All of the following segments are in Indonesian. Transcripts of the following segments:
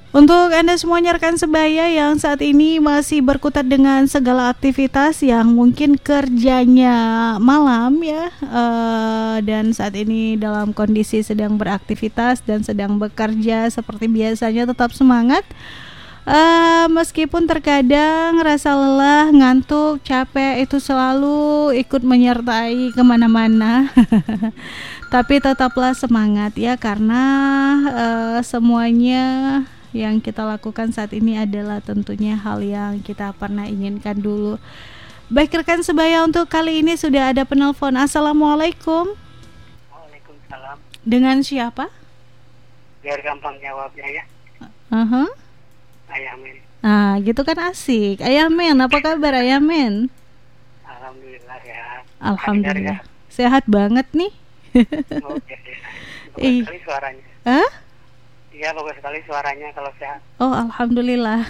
Untuk Anda semuanya rekan sebaya yang saat ini masih berkutat dengan segala aktivitas yang mungkin kerjanya malam ya, dan saat ini dalam kondisi sedang beraktivitas dan sedang bekerja seperti biasanya, tetap semangat. Meskipun terkadang rasa lelah, ngantuk, capek itu selalu ikut menyertai kemana-mana. Tapi tetaplah semangat ya, karena semuanya yang kita lakukan saat ini adalah tentunya hal yang kita pernah inginkan dulu. Baik rekan sebaya, untuk kali ini sudah ada penelpon. Assalamualaikum. Waalaikumsalam. Dengan siapa? Biar gampang jawabnya ya. Ayamin. Ah, gitu kan asik. Ayamin, apa kabar Ayamin? Alhamdulillah ya. Alhamdulillah. Sehat banget nih. Oke. Bagus sekali suaranya. Iya, bagus sekali suaranya kalau sehat. Oh, alhamdulillah.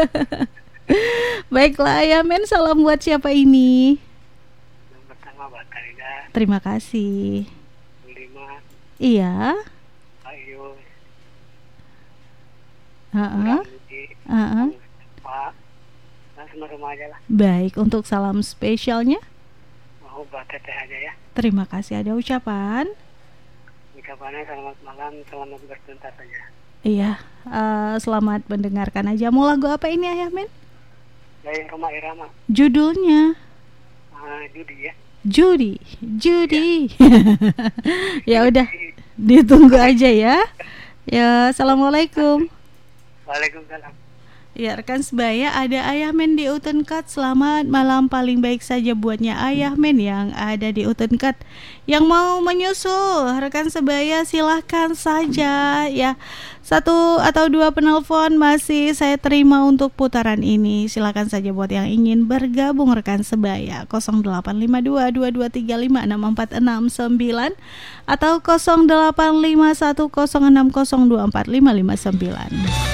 Baiklah Ayamin, salam buat siapa ini? Yang pertama buat Karida. Terima kasih. Lima. Iya. Ayu. Pak. Nah, semua rumah aja lah. Baik, untuk salam spesialnya? Mau buat teteh aja ya. Terima kasih. Ada ucapan? Ucapannya selamat malam, selamat bertuntas saja. Iya, selamat mendengarkan aja. Mau lagu apa ini Ayamin? Dari Roma Irama. Judulnya? Judi ya. Judi. Ya udah, ditunggu aja ya. Ya, assalamualaikum. Waalaikumsalam. Ya rekan sebaya, ada Ayamin di Utenkat. Selamat malam, paling baik saja buatnya Ayamin yang ada di Utenkat. Yang mau menyusul rekan sebaya silahkan saja ya. 1 atau 2 penelpon masih saya terima untuk putaran ini. Silahkan saja buat yang ingin bergabung rekan sebaya. 085223564649 atau 085106024559.